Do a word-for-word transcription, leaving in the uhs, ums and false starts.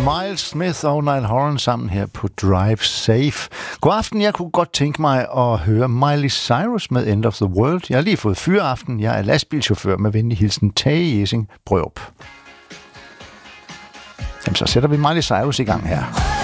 Miles Smith og Niall Horan sammen her på Drive Safe. God aften, jeg kunne godt tænke mig at høre Miley Cyrus med End of the World. Jeg har lige fået fyreaften. Jeg er lastbilchauffør med venlig hilsen Tage Jesing Brørup. Jamen, så sætter vi Miley Cyrus i gang her.